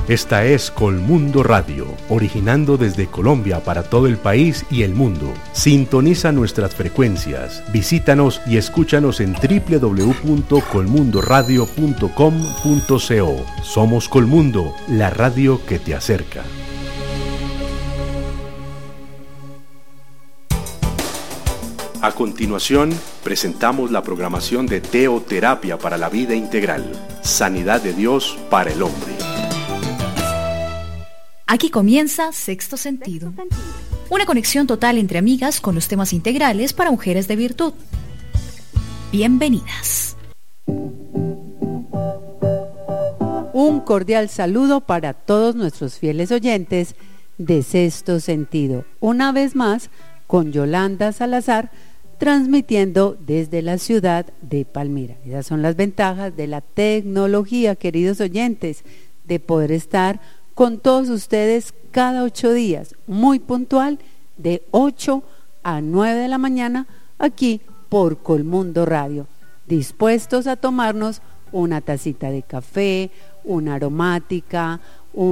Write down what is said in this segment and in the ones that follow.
Esta es Colmundo Radio, originando desde Colombia para todo el país y el mundo. Sintoniza nuestras frecuencias, visítanos y escúchanos en www.colmundoradio.com.co. Somos Colmundo, la radio que te acerca. A continuación, presentamos la programación de Teoterapia para la Vida Integral, Sanidad de Dios para el Hombre. Aquí comienza Sexto Sentido, una conexión total entre amigas con los temas integrales para mujeres de virtud. Bienvenidas. Un cordial saludo para todos nuestros fieles oyentes de Sexto Sentido. Una vez más, con Yolanda Salazar, transmitiendo desde la ciudad de Palmira. Esas son las ventajas de la tecnología, queridos oyentes, de poder estar con todos ustedes cada 8 días, muy puntual, de 8 a 9 de la mañana, aquí por Colmundo Radio, dispuestos a tomarnos una tacita de café, una aromática,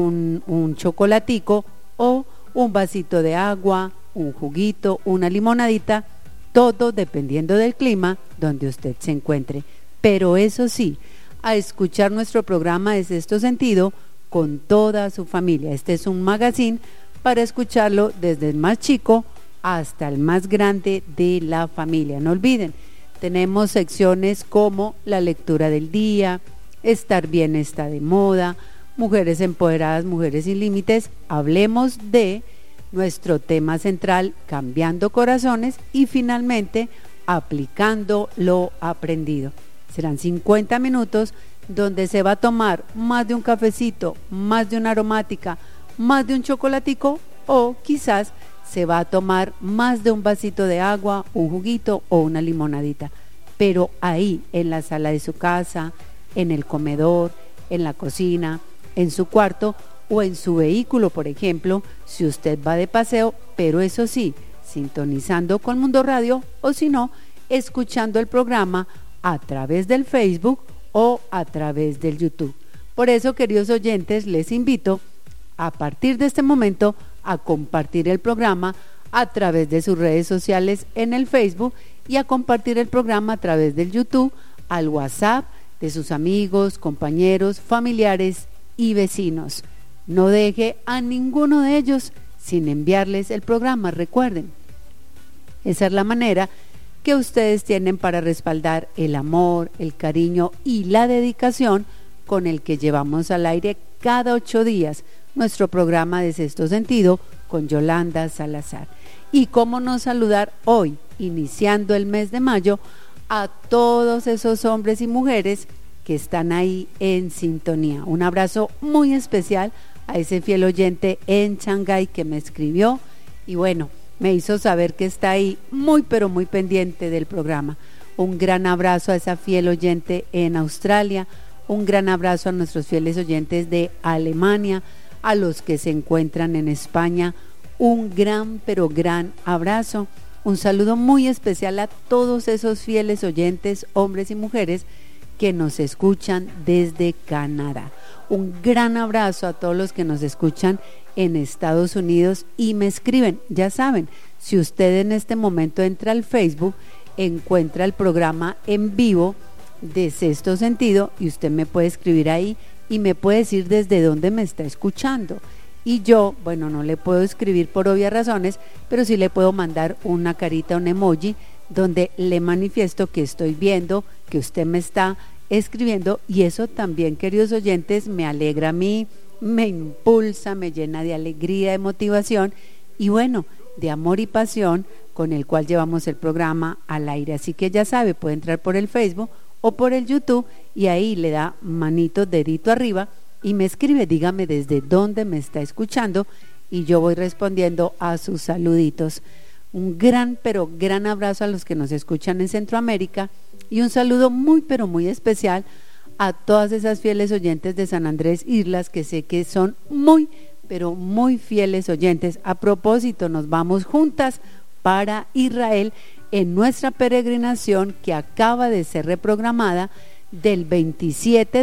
un chocolatico o un vasito de agua, un juguito, una limonadita, todo dependiendo del clima donde usted se encuentre. Pero eso sí, a escuchar nuestro programa de Sexto Sentido con toda su familia. Este es un magazine para escucharlo desde el más chico hasta el más grande de la familia. No olviden, tenemos secciones como la lectura del día, Estar bien está de moda, Mujeres empoderadas, mujeres sin límites, hablemos de nuestro tema central, cambiando corazones, y finalmente aplicando lo aprendido. Serán 50 minutos donde se va a tomar más de un cafecito, más de una aromática, más de un chocolatico, o quizás se va a tomar más de un vasito de agua, un juguito o una limonadita. Pero ahí, en la sala de su casa, en el comedor, en la cocina, en su cuarto o en su vehículo, por ejemplo, si usted va de paseo, pero eso sí, sintonizando Colmundo Radio, o si no, escuchando el programa a través del Facebook o a través del YouTube. Por eso, queridos oyentes, les invito a partir de este momento a compartir el programa a través de sus redes sociales en el Facebook y a compartir el programa a través del YouTube, al WhatsApp de sus amigos, compañeros, familiares y vecinos. No deje a ninguno de ellos sin enviarles el programa. Recuerden, esa es la manera que ustedes tienen para respaldar el amor, el cariño y la dedicación con el que llevamos al aire cada 8 días nuestro programa de Sexto Sentido con Yolanda Salazar. Y cómo no saludar hoy, iniciando el mes de mayo, a todos esos hombres y mujeres que están ahí en sintonía. Un abrazo muy especial a ese fiel oyente en Shanghái que me escribió y bueno, me hizo saber que está ahí muy pero muy pendiente del programa. Un gran abrazo a esa fiel oyente en Australia, un gran abrazo a nuestros fieles oyentes de Alemania, a los que se encuentran en España, un gran pero gran abrazo, un saludo muy especial a todos esos fieles oyentes, hombres y mujeres que nos escuchan desde Canadá. Un gran abrazo a todos los que nos escuchan en Estados Unidos y me escriben. Ya saben, si usted en este momento entra al Facebook, encuentra el programa en vivo de Sexto Sentido y usted me puede escribir ahí y me puede decir desde dónde me está escuchando. Y yo, bueno, no le puedo escribir por obvias razones, pero sí le puedo mandar una carita, un emoji, donde le manifiesto que estoy viendo, que usted me está escribiendo, y eso también, queridos oyentes, me alegra a mí, me impulsa, me llena de alegría, de motivación y bueno, de amor y pasión con el cual llevamos el programa al aire. Así que ya sabe, puede entrar por el Facebook o por el YouTube y ahí le da manito, dedito arriba y me escribe, dígame desde dónde me está escuchando y yo voy respondiendo a sus saluditos. Un gran pero gran abrazo a los que nos escuchan en Centroamérica y un saludo muy pero muy especial a todas esas fieles oyentes de San Andrés Islas que sé que son muy pero muy fieles oyentes. A propósito, nos vamos juntas para Israel en nuestra peregrinación que acaba de ser reprogramada del 27